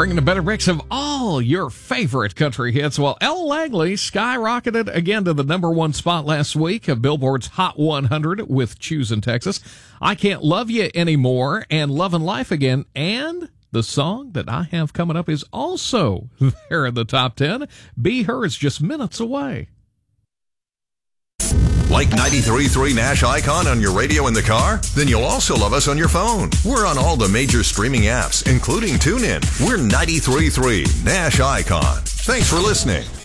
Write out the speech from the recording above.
Bringing a better mix of all your favorite country hits. Well, Elle Langley skyrocketed again to the #1 spot last week of Billboard's Hot 100 with Choosing Texas. I Can't Love You Anymore and Lovin' Life Again. And the song that I have coming up is also there in the top 10. Be Her is just minutes away. Like 93.3 Nash Icon on your radio in the car? Then you'll also love us on your phone. We're on all the major streaming apps, including TuneIn. We're 93.3 Nash Icon. Thanks for listening.